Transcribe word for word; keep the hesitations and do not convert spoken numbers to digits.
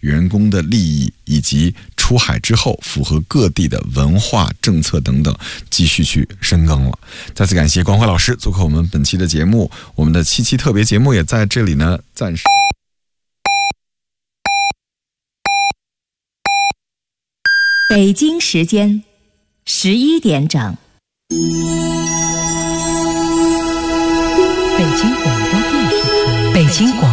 员工的利益，以及出海之后符合各地的文化政策等等，继续去深耕了。再次感谢关怀老师做客我们本期的节目，我们的七期特别节目也在这里呢暂时。 北京时间十一点整。 北京广播电视台，北京广